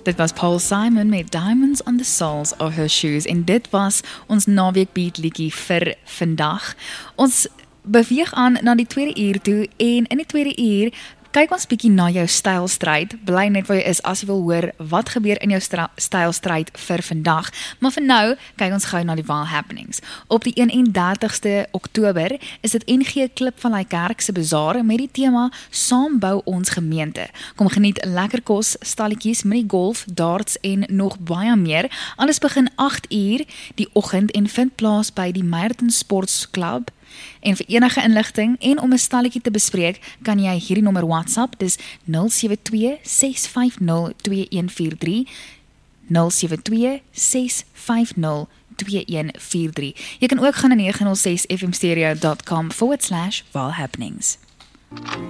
Dit was Paul Simon met Diamonds on the Soles of Her Shoes en dit was ons naweekbeat liedjie vir vandag. Ons beweeg aan na die tweede uur toe en in die tweede uur kyk ons bietjie na jou stylstryd. Bly net waar jy is as jy wil hoor wat gebeur in jou stylstryd vir vandag. Maar vir nou, kyk ons gou na die Vaal Happenings. Op die 31ste Oktober is dit NG Klipvallei Kerk se bazaar met die tema Saam bou ons gemeente. Kom geniet lekker kos, stalletjies, mini golf, darts en nog baie meer. Alles begin 8 uur die oggend en vind plaas by die Meyerton Sports Club. En vir enige inligting en om 'n stalletjie te bespreek, kan jy hierdie nommer WhatsApp, dis 072-650-2143, 072-650-2143. Jy kan ook gaan na 906fmstereo.com/Vaal Happenings.